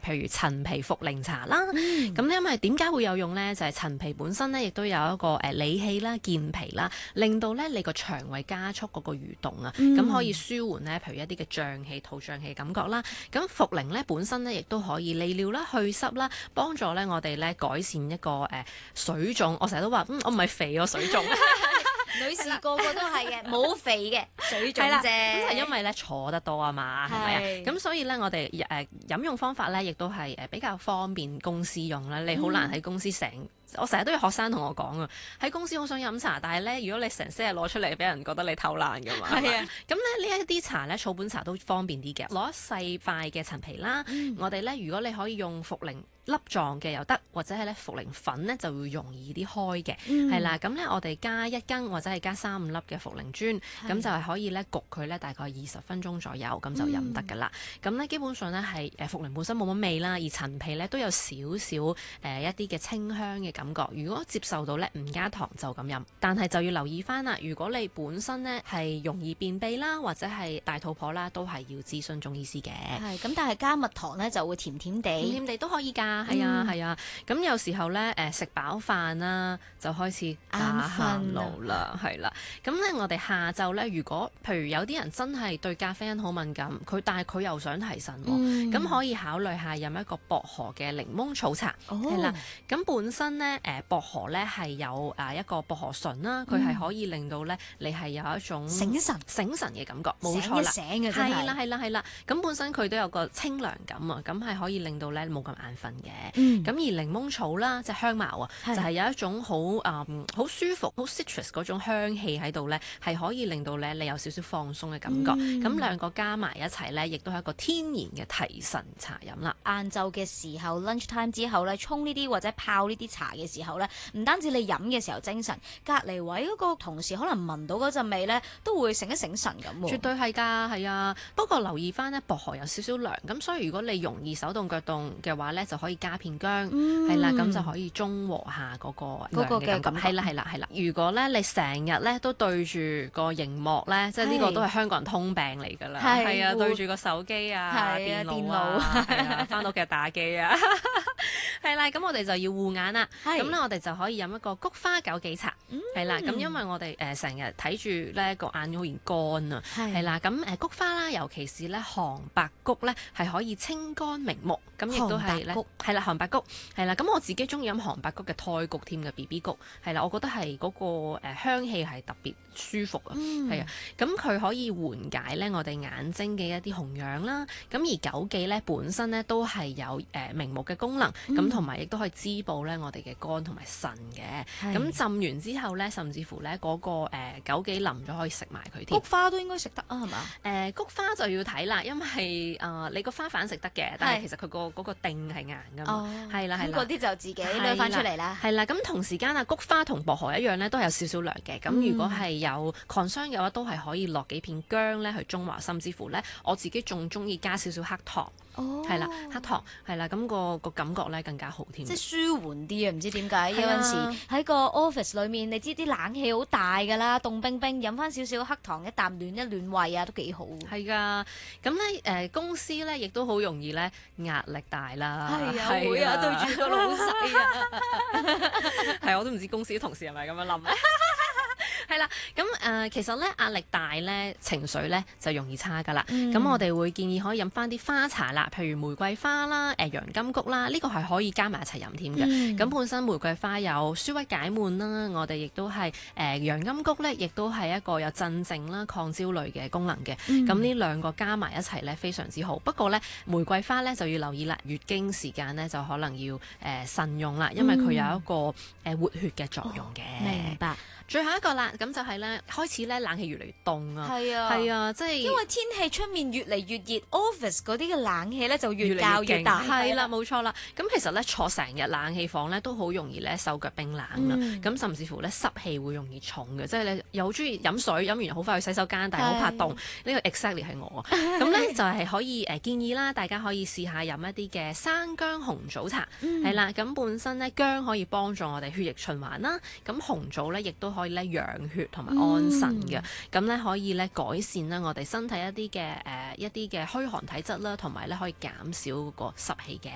譬如陳皮茯苓茶啦。咁因為點解會有用咧？就係陳皮本身咧，亦都有一個理氣啦、健脾啦，令到咧你個腸胃加速嗰個蠕動啊，咁可以舒緩咧，譬如一啲嘅脹氣、肚脹氣感覺啦。咁茯苓咧本身咧，亦都可以利尿啦、去濕啦，幫助咧我哋咧改善一個水腫。我成日都話，我唔係肥喎，水腫。 女士個個都係嘅，冇肥嘅水腫啫。 咁係因為咧坐得多啊嘛，係咪啊？咁所以咧，我哋飲用方法咧，亦都係比較方便公司用啦。你好難喺公司我成日都有學生同我講啊，喺公司好想飲茶，但係咧，如果你成些日攞出嚟，俾人覺得你偷懶㗎嘛。係啊。咁咧呢一啲茶咧，草本茶都方便啲嘅。攞細塊嘅陳皮啦，我哋咧如果你可以用茯苓粒狀嘅又得，或者係咧茯苓粉咧就會容易啲開嘅，係啦。咁咧我哋加1羹或者係加3-5粒嘅茯苓磚，咁就係可以咧焗佢咧大概20分鐘左右，咁就飲得㗎啦。咁咧基本上咧係茯苓本身冇乜味啦，而陳皮咧都有少少一啲嘅清香嘅感覺。如果接受到咧唔加糖就咁飲，但係就要留意翻啦。如果你本身咧係容易便秘啦，或者係大肚婆啦，都係要諮詢中醫師嘅。 係咁，但係加蜜糖咧就會甜甜地， 甜甜地都可以㗎。係啊係啊，咁有時候咧食飽飯啦，就開始打喊路啦，係啦。咁咧我哋下晝咧，如果譬如有啲人真係對咖啡因好敏感，但係佢又想提神喎，咁可以考慮下飲一個薄荷嘅檸檬草茶，係啦。咁本身咧薄荷咧係有一個薄荷醇啦，佢係可以令到咧你係有一種醒神嘅感覺，冇錯啦， 醒嘅真係。 係啦。咁本身佢都有個清涼感啊，咁係可以令到咧冇咁眼瞓嘅。咁而檸檬草啦，即係香茅啊，就係有一種好舒服、好 citrus 嗰種香氣喺度咧，係可以令到咧你有少少放鬆嘅感覺。咁兩個加埋一齊咧，亦都係一個天然嘅提神茶飲啦。 晏晝嘅時候 lunch time 之後咧，沖呢啲或者泡呢啲茶嘅時候咧，唔單止你飲嘅時候精神，隔離位嗰個同事可能聞到嗰陣味咧，都會醒一醒神咁喎。 絕對係㗎，係啊。不過留意翻咧，薄荷有少少涼，咁所以如果你容易手凍腳凍嘅話咧，就可以加片薑，係啦，咁就可以中和下嗰個涼嘅感覺。係啦。如果咧你成日咧都對住個熒幕咧，即係呢個都係香港人通病嚟㗎啦。係啊，對住個手機啊、電腦啊，係啊，翻到屋企打機啊。係啦，咁我哋就要護眼啦。咁咧，我哋就可以飲一個菊花枸杞茶。係啦，咁因為我哋成日睇住咧個眼好易乾啊。係啦，咁菊花啦，尤其是咧韓白菊咧，係可以清肝明目。咁亦都係咧，係啦，韓白菊係啦。咁我自己中意飲韓白菊嘅胎菊添嘅 BB 菊。係啦，我覺得係嗰個香氣係特別舒服啊。係啊，咁佢可以緩解咧我哋眼睛嘅一啲紅癢啦。咁而枸杞咧本身咧都係有明目嘅功能，咁同埋亦都可以滋補咧我哋嘅肝同埋腎嘅。咁浸完之後咧，甚至乎咧嗰個枸杞淋咗可以食埋佢添。 菊花都應該食得啊，係嘛？ 菊花就要睇啦，因為你個花瓣食得嘅，但係其實佢嗰個定係硬㗎嘛。係啦。 咁嗰啲就自己攞翻出嚟啦。 係啦，咁同時間菊花同薄荷一樣咧，都有少少涼嘅。咁如果係有 concern 嘅話，都係可以落幾片薑咧去中和，甚至乎咧我自己仲中意加少少黑糖。係啦，黑糖係啦，咁個感覺咧更加好添。 即係舒緩啲啊！唔知點解有陣時喺個 office 裏面，你知啲冷氣好大㗎啦，凍冰冰，飲翻少少黑糖一啖暖一暖胃啊，都幾好。 係㗎，咁咧公司咧亦都好容易咧壓力大啦。 係啊，會啊，對住個老細啊。 係，我都唔知公司啲同事係咪咁樣諗。係啦，咁其實咧壓力大咧，情緒咧就容易差㗎啦。咁我哋會建議可以飲翻啲花茶啦，譬如玫瑰花啦、洋甘菊啦，呢個係可以加埋一齊飲添嘅。咁本身玫瑰花有舒鬱解悶啦，我哋亦都係洋甘菊咧，亦都係一個有鎮靜啦、抗焦慮嘅功能嘅。咁呢兩個加埋一齊咧，非常之好。不過咧，玫瑰花咧就要留意啦，月經時間咧就可能要慎用啦，因為佢有一個活血嘅作用嘅。 明白。 最後一個啦，咁就係咧開始咧冷氣越嚟越凍啊， 係啊，即係因為天氣出面越嚟越熱 ，office 嗰啲嘅冷氣咧就越較越大， 係啦，冇錯啦。咁其實咧坐成日冷氣房咧都好容易咧手腳冰冷啦，咁甚至乎咧濕氣會容易重嘅，即係你又好中意飲水，飲完好快去洗手間，但係好怕凍。呢個 exactly 係我啊。咁咧就係可以建議啦，大家可以試下飲一啲嘅生薑紅棗茶，係啦。咁本身咧薑可以幫助我哋血液循環啦，咁紅棗咧亦都可以咧養血同埋安神嘅，咁咧可以咧改善咧我哋身體一啲嘅虛寒體質啦，同埋咧可以減少嗰個濕氣嘅。